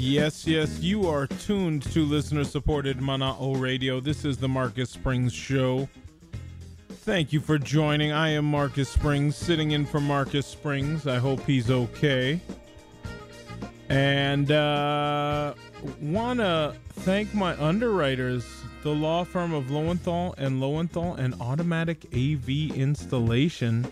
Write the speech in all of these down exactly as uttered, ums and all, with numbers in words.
Yes, yes, you are tuned to listener-supported Mana'o Radio. This is the Marcus Springs Show. Thank you for joining. I am Marcus Springs, sitting in for Marcus Springs. I hope he's okay. And uh, want to thank my underwriters, the law firm of Lowenthal and Lowenthal and Automatic A V Installation.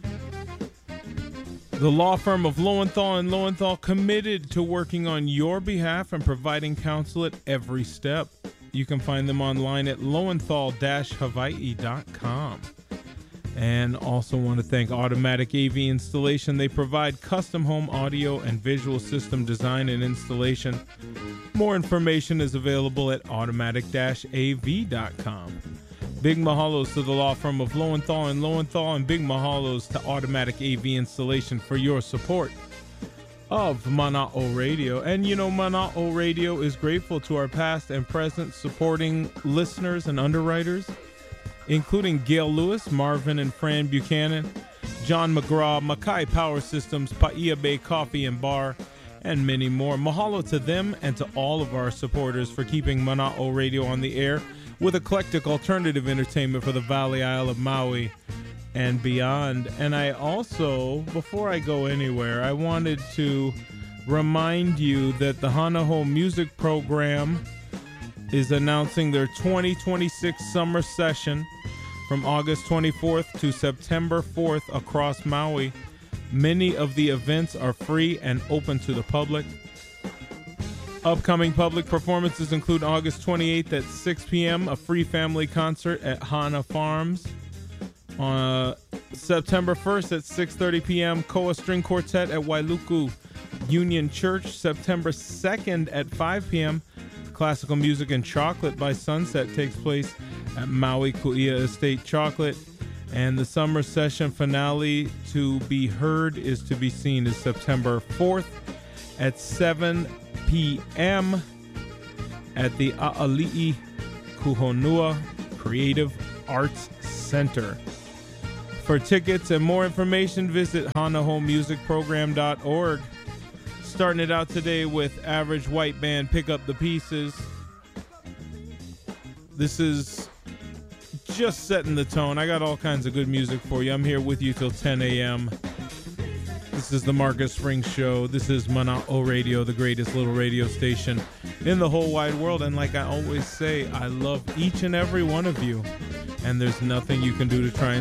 The law firm of Lowenthal and Lowenthal, committed to working on your behalf and providing counsel at every step. You can find them online at lowenthal dash hawaii dot com. And also want to thank Automatic A V Installation. They provide custom home audio and visual system design and installation. More information is available at automatic dash a v dot com. Big mahalos to the law firm of Lowenthal and Lowenthal, and big mahalos to Automatic A V Installation for your support of Mana'o Radio. And you know, Mana'o Radio is grateful to our past and present supporting listeners and underwriters, including Gail Lewis, Marvin and Fran Buchanan, John McGraw, Mackay Power Systems, Paia Bay Coffee and Bar, and many more. Mahalo to them and to all of our supporters for keeping Mana'o Radio on the air with eclectic alternative entertainment for the Valley Isle of Maui and beyond. And I also, before I go anywhere, I wanted to remind you that the Hanaho Music Program is announcing their twenty twenty-six summer session from August twenty-fourth to September fourth across Maui. Many of the events are free and open to the public. Upcoming public performances include August twenty-eighth at six p.m., a free family concert at Hana Farms. On uh, September first at six thirty p.m., Koa String Quartet at Wailuku Union Church. September second at five p.m., Classical Music and Chocolate by Sunset takes place at Maui Kuia Estate Chocolate. And the summer session finale to be heard is to be seen is September fourth at seven p.m. at the A'ali'i Kuhonua Creative Arts Center. For tickets and more information, visit hanaho music program dot org. Starting it out today with Average White Band, Pick Up the Pieces. This is just setting the tone. I got all kinds of good music for you. I'm here with you till ten a.m. This is the Marcus Springs Show. This is Mana'o Radio, the greatest little radio station in the whole wide world. And like I always say, I love each and every one of you. And there's nothing you can do to try and